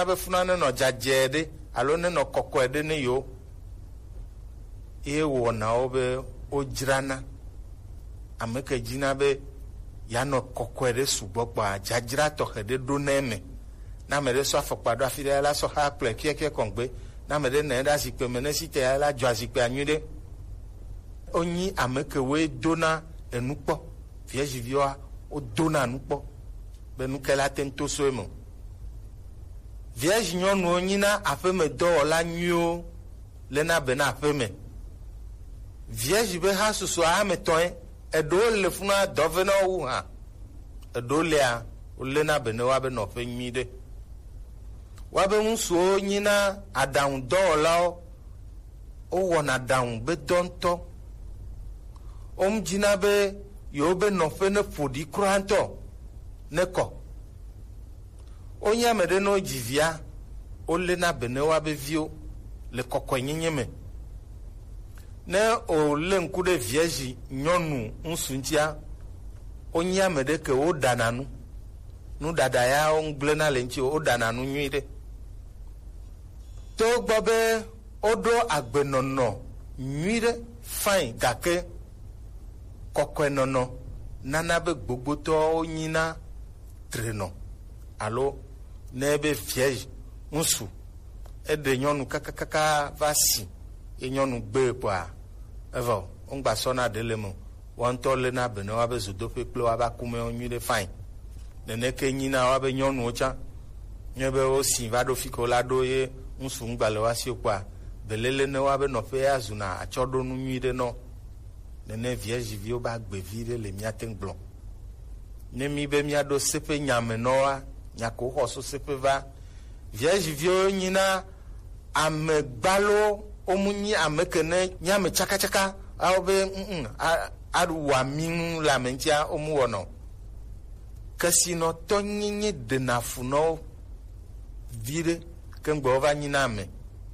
abe funa ne no jaje de alo ne no kokko de ne yo e wo na obe ojrana ameke jina be ya no kokko de subokpa jajra to hede do neme na me de so afokpa do afide la so ha ple kieke kongbe na me de na da sikpe me ne site la jo asikpe anyude onyi ameke we dona enukpo vieji vioa o dona nukpo be nukela tento so emo vieji nyonu onyina afeme do la nyuo lena bena afeme vieji be ha susu a meton edo le funa dovena wu ha edo le a o lena bena wa be no fe nyide wa be nso onyina adan do la o wona down be donto jina be yo be no fe ne fodi kranto neko onya mede no jivia o le na benewa be vio le kokonyenye me ne o le nkude vieji nyonu nsuntia onya mede ke o dananu nu dada ya o nglena le nchi o dananu nyide to gbobe odo agbenono nyide fine gake kokwenono nana be gbogbo to onyina treno alo nebe vieille nsu ede nyonu kakakaka vasi e nyonu gbe kwa evo ongba sona delemo won to le na bene wa be zodope klo wa ba kume onyide fine nene ke nyina wa be nyonu ocha nyebe o si va do fiko la do ye nsu ngbale wa si kwa belele ne wa be no fe azuna achodo nu nyide no nene vieille vio ba gbe vire le miaten blon ne mi be mi ado sepe nyame noa nyako hoso sepe va vieille vio nyina amegbalo omunyi amekene nyame chaka chaka aobe adu wa minu la mentia omuwono kasino tonyinye de nafuno vire kengbo va nyina me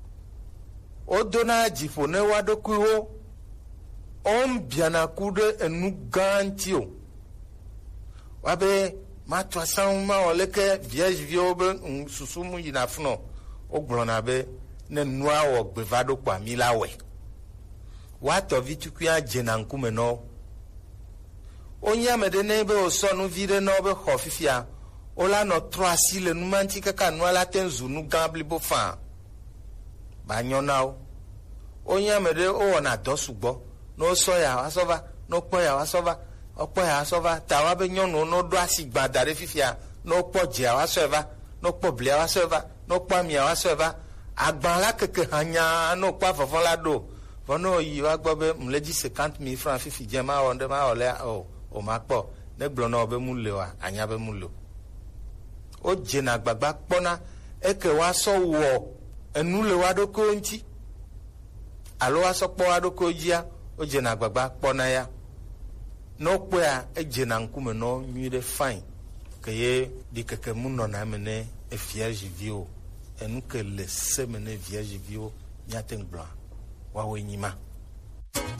odona jifo ne wadokuwo on biana kude enu gantio wabe matwa sanma oleke vieille vio be susumu yinafuno ogbona be ne noa wo gbevado kwa milawe wato vitukua jenankume no onya mede ne be osonu vire no be hofifia ola no troasi le numanti kaka no la tenzunu gambli bo fa banyonao onya mede o na dosugbo no soya wasova no poya wasova opoya wasova tawa be nyonu no do asigba dare fifia no poje wasova no poble wasova no pamia wasova agban la keke hanya no pa fofon la do vono yi wa gbo be mleji 50,000 francs fifi je ma onde ma ole o ma po ne gbona obe mule wa anya be mulo o je na gbagba pona eke wa so wo enule wa do ko nti alo wa so po wa do ko jia o je na gbagba pona ya no pe a eje na nkume no nyire fine keye di keke muno na mene e vierge vio enu ke le semene vierge vio nyaten blanc wa wenyima